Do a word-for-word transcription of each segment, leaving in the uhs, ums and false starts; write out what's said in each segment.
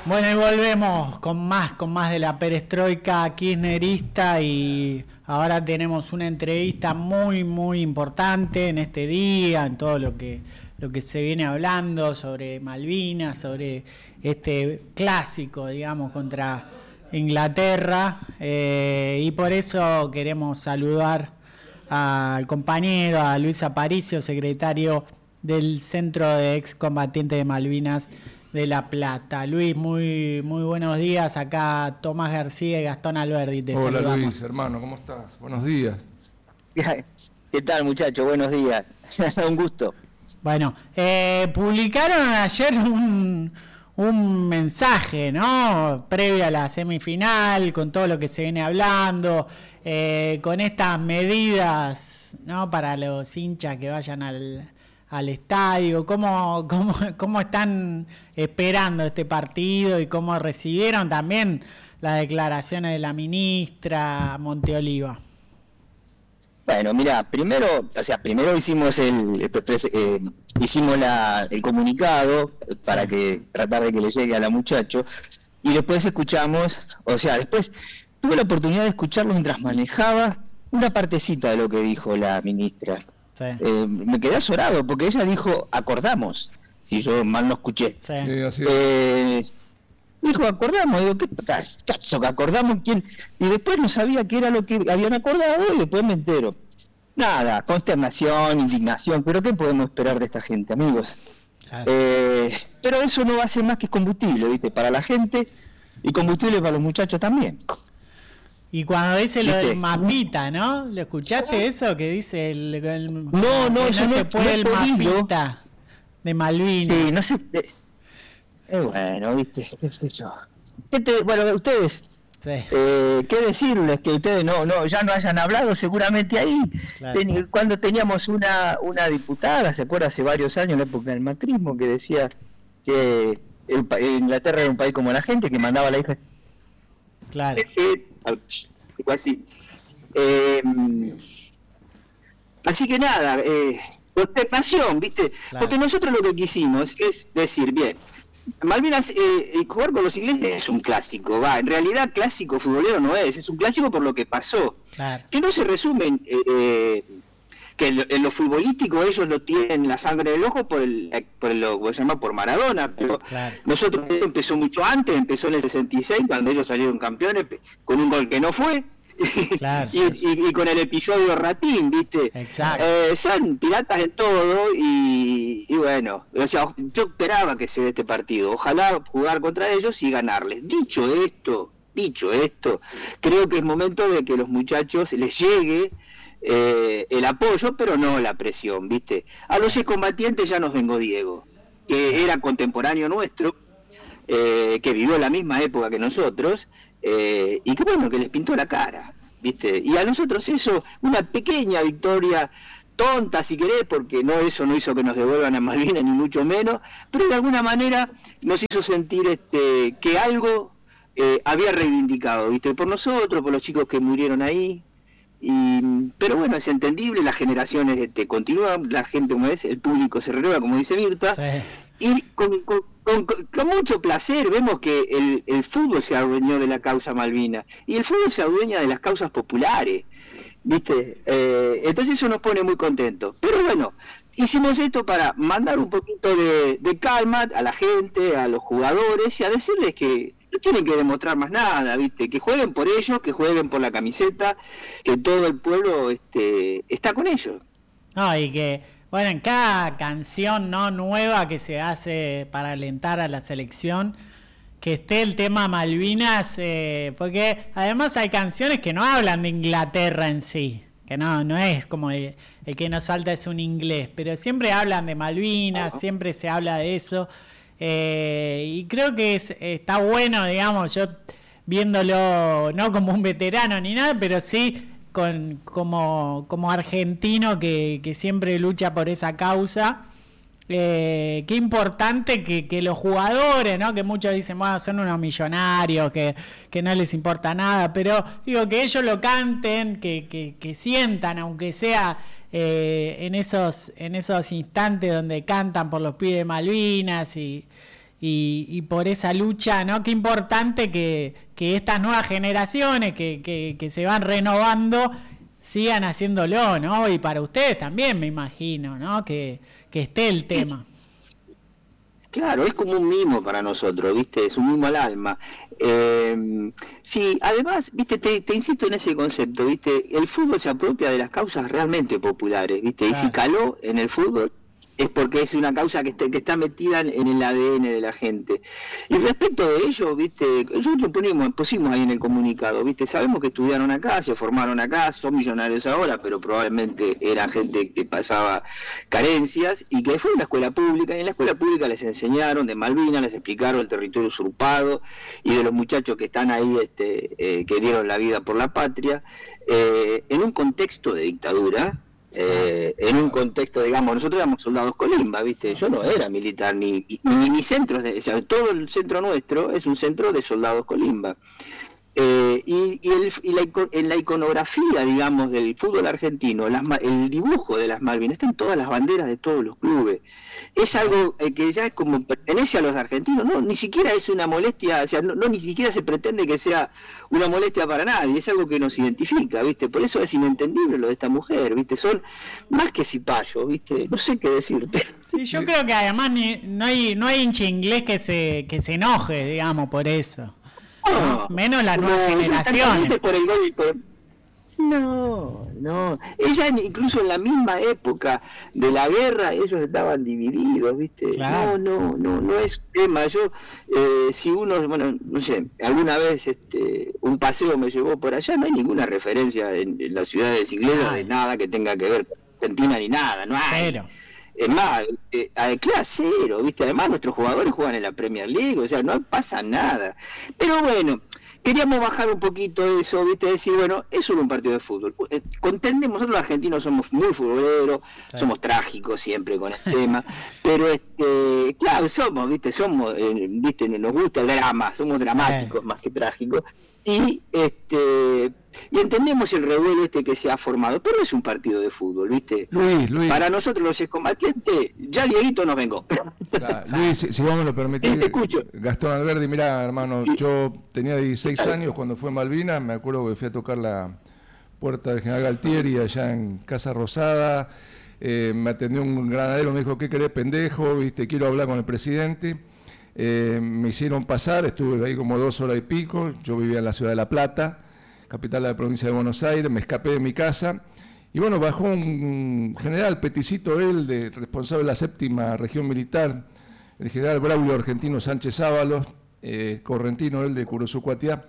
Bueno, y volvemos con más, con más de la perestroika kirchnerista, y ahora tenemos una entrevista muy, muy importante en este día, en todo lo que, lo que se viene hablando sobre Malvinas, sobre este clásico, digamos, contra Inglaterra, eh, y por eso queremos saludar al compañero, a Luis Aparicio, secretario del Centro de Excombatientes de Malvinas de La Plata. Luis, muy muy buenos días. Acá Tomás García y Gastón Alberdi te Hola saludamos. Luis, hermano, ¿cómo estás? Buenos días. ¿Qué tal, muchachos? Buenos días. Un gusto. Bueno, eh, publicaron ayer un, un mensaje, ¿no? Previo a la semifinal, con todo lo que se viene hablando, eh, con estas medidas, ¿no? Para los hinchas que vayan al... al estadio. ¿Cómo, cómo, cómo están esperando este partido y cómo recibieron también las declaraciones de la ministra Monteoliva? Bueno, mira, primero, o sea, primero hicimos el eh, hicimos la, el comunicado para Sí. que tratar de que le llegue a la muchacho, y después escuchamos, o sea, después tuve la oportunidad de escucharlo mientras manejaba una partecita de lo que dijo la ministra. Sí. Eh, me quedé azorado porque ella dijo acordamos, si yo mal no escuché. Sí. Sí, así es. Eh, dijo acordamos, digo, ¿qué caso que acordamos? ¿Quién? Y después no sabía qué era lo que habían acordado y después me entero. Nada, consternación, indignación, pero ¿qué podemos esperar de esta gente, amigos? Claro. Eh, pero eso no va a ser más que combustible, ¿viste? Para la gente y combustible para los muchachos también. Y cuando dice lo ¿Viste? del mapita, ¿no? ¿Lo escuchaste eso que dice el, el No, no, que eso no no- se puede no he el podido. mapita de Malvinas? Sí, no sé. Eh, eh, bueno, ¿viste? ¿Qué sé yo? ¿Qué te- bueno, ustedes... Sí. Eh, ¿Qué decirles? Que ustedes no, no, ya no hayan hablado seguramente ahí. Claro. Ten- cuando teníamos una, una diputada, ¿se acuerda? Hace varios años, en la época del macrismo, que decía que el, pa- Inglaterra era un país como la gente, que mandaba a la hija. Claro. Eh, algo así. Eh, así que nada, eh, consternación, ¿viste? Claro. Porque nosotros lo que quisimos es decir, bien, Malvinas, eh, jugar con los ingleses es un clásico, va, en realidad clásico futbolero no es, es un clásico por lo que pasó, Claro. que no se resumen, eh, eh, que en lo, en lo futbolístico ellos lo tienen la sangre del ojo por el, por el, lo que se llama por Maradona, pero Claro. nosotros empezó mucho antes, empezó en el sesenta y seis cuando ellos salieron campeones con un gol que no fue. Claro. y, y, y con el episodio Ratín, ¿viste? Exacto. Eh, son piratas en todo y, y bueno, o sea, yo esperaba que se dé este partido. Ojalá jugar contra ellos y ganarles. Dicho esto, dicho esto, creo que es momento de que los muchachos les llegue eh, el apoyo, pero no la presión, ¿viste? A los excombatientes ya nos vengó Diego, que era contemporáneo nuestro, eh, que vivió la misma época que nosotros, eh, y que bueno, que les pintó la cara, ¿viste? Y a nosotros eso, una pequeña victoria, tonta si querés, porque no eso no hizo que nos devuelvan a Malvinas, ni mucho menos, pero de alguna manera nos hizo sentir este que algo eh, había reivindicado, ¿viste? Por nosotros, por los chicos que murieron ahí. Y, pero bueno, es entendible, las generaciones este, continúan, la gente, como es, el público se renueva, como dice Mirta. Sí. Y con, con, con, con mucho placer vemos que el, el fútbol se adueñó de la causa Malvina y el fútbol se adueña de las causas populares, ¿viste? Eh, entonces eso nos pone muy contentos. Pero bueno, hicimos esto para mandar un poquito de, de calma a la gente, a los jugadores y a decirles que no tienen que demostrar más nada, ¿viste? Que jueguen por ellos, que jueguen por la camiseta, que todo el pueblo este, está con ellos. No, y que, bueno, en cada canción no nueva que se hace para alentar a la selección, que esté el tema Malvinas, eh, porque además hay canciones que no hablan de Inglaterra en sí, que no no es como el, el que nos salta es un inglés, pero siempre hablan de Malvinas, uh-huh. Siempre se habla de eso, eh, y creo que es, está bueno, digamos, yo viéndolo no como un veterano ni nada, pero sí con como como argentino que, que siempre lucha por esa causa. Eh, qué importante que, que los jugadores, ¿no? Que muchos dicen, bueno, son unos millonarios, que, que no les importa nada, pero digo, que ellos lo canten, que, que, que sientan, aunque sea eh, en esos en esos instantes donde cantan por los pibes de Malvinas y, y, y por esa lucha, ¿no? Qué importante que, que estas nuevas generaciones que, que, que se van renovando sigan haciéndolo, ¿no? Y para ustedes también, me imagino, ¿no? Que, que esté el tema. Claro, es como un mimo para nosotros, ¿viste? Es un mimo al alma. Eh, sí, además, ¿viste? Te, te insisto en ese concepto, ¿viste? El fútbol se apropia de las causas realmente populares, ¿viste? Claro. Y si caló en el fútbol es porque es una causa que, está, que está metida en el A D N de la gente. Y respecto de ello, ¿viste? Nosotros pusimos, pusimos ahí en el comunicado, ¿viste? Sabemos que estudiaron acá, se formaron acá, son millonarios ahora, pero probablemente era gente que pasaba carencias y que fue a una escuela pública, y en la escuela pública les enseñaron de Malvinas, les explicaron el territorio usurpado y de los muchachos que están ahí, este, eh, que dieron la vida por la patria, eh, en un contexto de dictadura. Eh, en un contexto, digamos, nosotros éramos soldados colimba, ¿viste? Yo no era militar, ni, ni mi centro, o sea, todo el centro nuestro es un centro de soldados colimba. Eh, y y, el, y la, en la iconografía, digamos, del fútbol argentino, las, el dibujo de las Malvinas, está en todas las banderas de todos los clubes. Es algo eh, que ya es como pertenece a los argentinos, no, ni siquiera es una molestia, o sea, no, no ni siquiera se pretende que sea una molestia para nadie, es algo que nos identifica, ¿viste? Por eso es inentendible lo de esta mujer, ¿viste? Son más que cipayos, ¿viste? No sé qué decirte. Sí, yo creo que además ni, no hay no hay hincha inglés que se que se enoje, digamos, por eso. No, menos las nuevas no, generaciones. Por el gol y por... No, no. Ella incluso en la misma época de la guerra, ellos estaban divididos, ¿viste? Claro. No, no, no, no es tema. Yo, eh, si uno, bueno, no sé, alguna vez este, un paseo me llevó por allá, no hay ninguna referencia en, en las ciudades inglesas ah. de nada que tenga que ver con Argentina ni nada, no hay. Cero. Es más, eh, clase cero, ¿viste? Además nuestros jugadores juegan en la Premier League, o sea, no pasa nada. Pero bueno, queríamos bajar un poquito eso, ¿viste? Decir, bueno, es solo un partido de fútbol. Contendemos, nosotros los argentinos somos muy futboleros, sí. somos trágicos siempre con el tema, pero este, claro, somos, ¿viste? Somos, eh, ¿viste? Nos gusta el drama, somos dramáticos sí. más que trágicos. Y este y entendemos el revuelo este que se ha formado, pero es un partido de fútbol, ¿viste? Luis, Luis. Para nosotros los excombatientes, ya Dieguito nos vengó. Claro, Luis, si, si vos me lo permitís, te escucho. Gastón Alberdi, mirá, hermano, sí. yo tenía dieciséis años cuando fue en Malvinas, me acuerdo que fui a tocar la puerta del General Galtieri allá en Casa Rosada, eh, me atendió un granadero, me dijo, ¿qué querés, pendejo? ¿Viste? Quiero hablar con el presidente. Eh, me hicieron pasar, estuve ahí como dos horas y pico, yo vivía en la ciudad de La Plata, capital de la provincia de Buenos Aires, me escapé de mi casa, y bueno, bajó un general, peticito él, de, responsable de la séptima región militar, el general Braulio Argentino Sánchez Ábalos, eh, correntino él de Curuzucuatiá,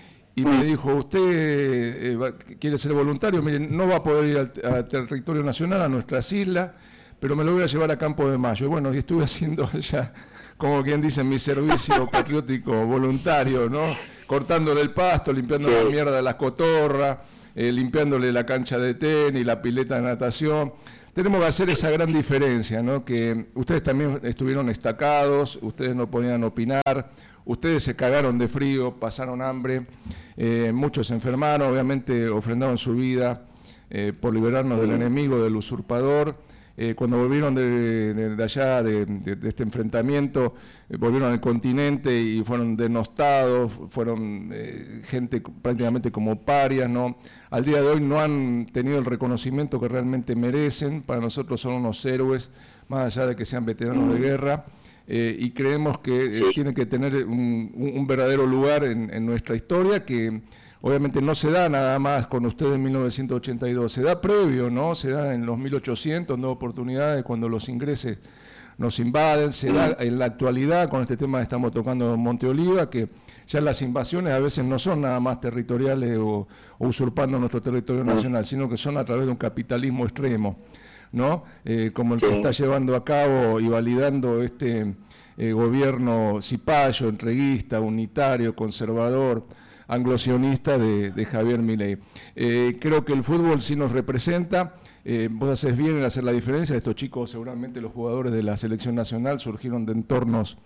y me dijo, ¿usted eh, va, quiere ser voluntario? Miren, no va a poder ir al, al territorio nacional, a nuestras islas, pero me lo voy a llevar a Campo de Mayo. Y bueno, y estuve haciendo allá, como quien dice, mi servicio patriótico voluntario, ¿no? Cortándole el pasto, limpiando sí. la mierda de las cotorras, eh, limpiándole la cancha de tenis, la pileta de natación. Tenemos que hacer esa gran diferencia, ¿no? Que ustedes también estuvieron estacados, ustedes no podían opinar, ustedes se cagaron de frío, pasaron hambre, eh, muchos se enfermaron, obviamente ofrendaron su vida eh, por liberarnos del enemigo, del usurpador. Eh, cuando volvieron de, de, de allá, de, de, de este enfrentamiento, eh, volvieron al continente y fueron denostados, fueron eh, gente prácticamente como parias, ¿no? Al día de hoy no han tenido el reconocimiento que realmente merecen, para nosotros son unos héroes, más allá de que sean veteranos de guerra, eh, y creemos que eh, tienen que tener un, un, un verdadero lugar en, en nuestra historia, que obviamente no se da nada más con ustedes en mil novecientos ochenta y dos, se da previo, ¿no? Se da en los mil ochocientos, nuevas oportunidades, cuando los ingleses nos invaden, se da en la actualidad con este tema que estamos tocando en Monte Oliva, que ya las invasiones a veces no son nada más territoriales o, o usurpando nuestro territorio nacional, sino que son a través de un capitalismo extremo, ¿no? Eh, como el que está llevando a cabo y validando este eh, gobierno cipayo, entreguista, unitario, conservador, anglosionista de, de Javier Milei. Eh, creo que el fútbol sí nos representa, eh, vos haces bien en hacer la diferencia, estos chicos seguramente los jugadores de la selección nacional surgieron de entornos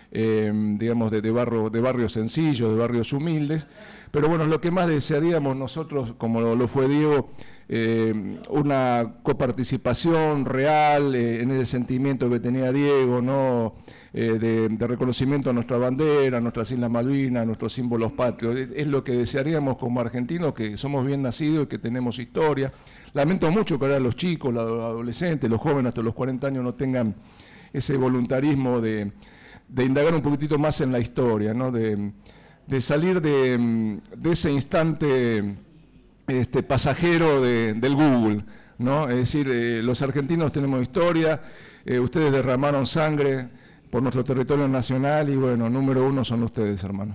eh, digamos, de, de, barrio, de barrios sencillos, de barrios humildes. Pero bueno, lo que más desearíamos nosotros, como lo, lo fue Diego, eh, una coparticipación real eh, en ese sentimiento que tenía Diego, ¿no? Eh, de, de reconocimiento a nuestra bandera, a nuestras Islas Malvinas, a nuestros símbolos patrios. Es, es lo que desearíamos como argentinos, que somos bien nacidos y que tenemos historia. Lamento mucho que ahora los chicos, los adolescentes, los jóvenes hasta los cuarenta años no tengan ese voluntarismo de, de indagar un poquitito más en la historia, ¿no? de, de salir de, de ese instante este, pasajero de, del Google, ¿no? Es decir, eh, los argentinos tenemos historia, eh, ustedes derramaron sangre por nuestro territorio nacional y bueno, número uno son ustedes, hermano.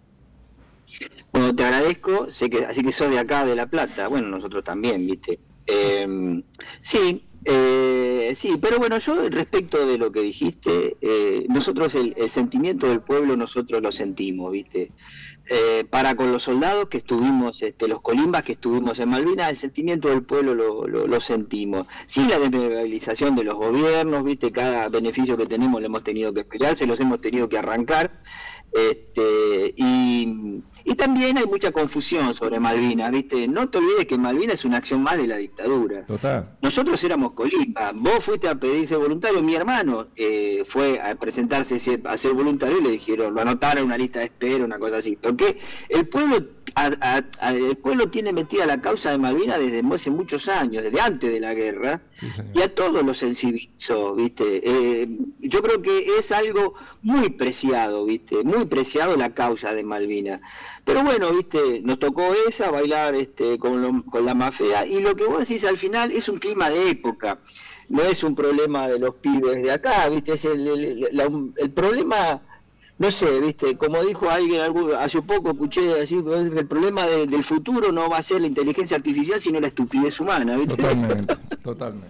Bueno, te agradezco, sé que así que sos de acá, de La Plata, bueno, nosotros también, ¿viste? Eh, sí, eh, sí, pero bueno, yo respecto de lo que dijiste, eh, nosotros el, el sentimiento del pueblo nosotros lo sentimos, ¿viste? Eh, para con los soldados que estuvimos, este, los colimbas que estuvimos en Malvinas, el sentimiento del pueblo lo, lo, lo sentimos. Sí, la desmoralización de los gobiernos, ¿viste? Cada beneficio que tenemos lo hemos tenido que esperar, se los hemos tenido que arrancar. Este, y, y también hay mucha confusión sobre Malvinas, ¿viste? No te olvides que Malvinas es una acción más de la dictadura. Total. Nosotros éramos colimba, vos fuiste a pedirse voluntario, mi hermano eh, fue a presentarse a ser voluntario y le dijeron, lo anotaron en una lista de espera, una cosa así. Porque el pueblo, a, a, a, el pueblo tiene metida la causa de Malvinas desde hace muchos años, desde antes de la guerra, sí, y a todos los sensibilizó, ¿viste? Eh, yo creo que es algo muy preciado, ¿viste? Muy preciado la causa de Malvinas. Pero bueno, viste, nos tocó esa, bailar este, con, lo, con la mafia, y lo que vos decís al final es un clima de época, no es un problema de los pibes de acá, viste, es el, el, la, el problema, no sé, viste, como dijo alguien hace poco, escuché así, el problema de, del futuro no va a ser la inteligencia artificial, sino la estupidez humana, viste. Totalmente, totalmente.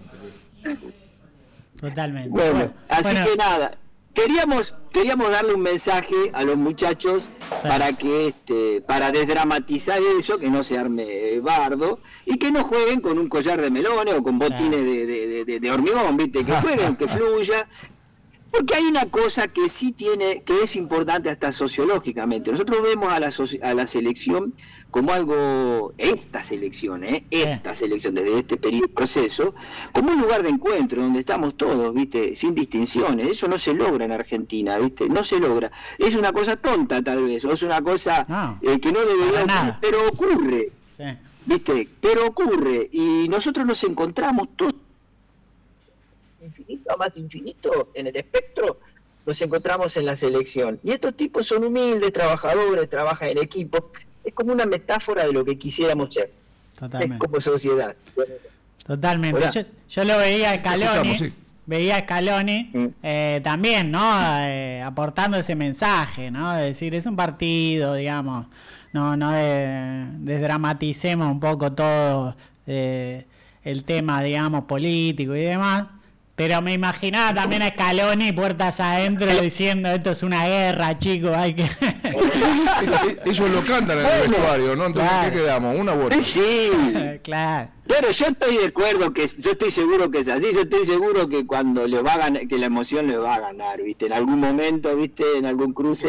Totalmente. Bueno, bueno así bueno. que nada. Queríamos queríamos darle un mensaje a los muchachos, sí, para que este para desdramatizar eso, que no se arme bardo y que no jueguen con un collar de melones o con botines, sí, de, de, de, de hormigón, ¿viste? Que jueguen, que fluya. Porque hay una cosa que sí tiene, que es importante hasta sociológicamente. Nosotros vemos a la, a la selección como algo, esta selección, ¿eh? esta selección desde este periodo proceso, como un lugar de encuentro donde estamos todos, ¿viste? Sin distinciones. Eso no se logra en Argentina, ¿viste? No se logra. Es una cosa tonta tal vez, o es una cosa no, eh, que no debería ocurrir, pero ocurre, sí, ¿viste? Pero ocurre, y nosotros nos encontramos todos infinito, más infinito en el espectro, nos encontramos en la selección. Y estos tipos son humildes, trabajadores, trabajan en equipo. Es como una metáfora de lo que quisiéramos ser. Totalmente. Es como sociedad. Totalmente. Yo, yo lo veía a Scaloni, sí. veía a Scaloni mm. eh, también, ¿no? Eh, aportando ese mensaje, ¿no? De decir, es un partido, digamos, no, no de, desdramaticemos un poco todo eh, el tema, digamos, político y demás. Pero me imaginaba también a Scaloni puertas adentro diciendo, esto es una guerra, chicos, hay que... Ellos lo cantan en el vestuario, ¿no? Entonces, claro, ¿qué quedamos? ¿Una vuelta? Sí, claro. Pero yo estoy de acuerdo, que yo estoy seguro que es así, yo estoy seguro que cuando le va a ganar, que la emoción le va a ganar, ¿viste? En algún momento, ¿viste? En algún cruce